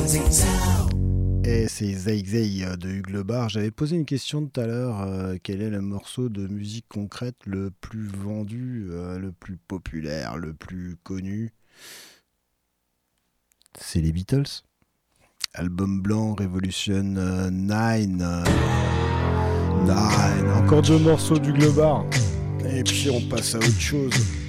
Et c'est Zay Zay de Hugues Le Bar. J'avais posé une question tout à l'heure. Quel est le morceau de musique concrète le plus vendu, le plus populaire, le plus connu? C'est les Beatles. Album blanc, Revolution 9. Encore deux morceaux du Bar. Et puis on passe à autre chose.